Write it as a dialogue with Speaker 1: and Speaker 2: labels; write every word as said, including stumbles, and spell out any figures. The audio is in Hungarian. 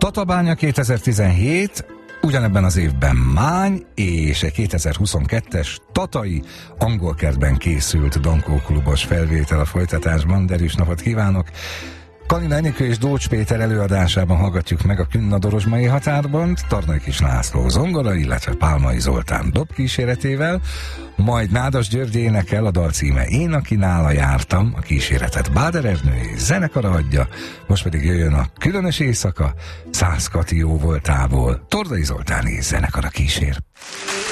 Speaker 1: Tatabánya kétezer-tizenhét, ugyanebben az évben Mány, és egy kétezer-huszonkettes tatai angolkertben készült Dankó klubos felvétel a folytatásban. Derűs napot kívánok! Kalina Enikő és Dócs Péter előadásában hallgatjuk meg a Künna-Dorozsmai Határbont, Tarnai Kis László zongora, illetve Pálmai Zoltán dobkíséretével, majd Nádas György énekel, a dal címe Én, aki nála jártam, a kíséretet Báder Ernő és zenekara adja, most pedig jöjjön a Különös éjszaka, Szász Kati jó voltából, Tordai Zoltán és zenekara kísér.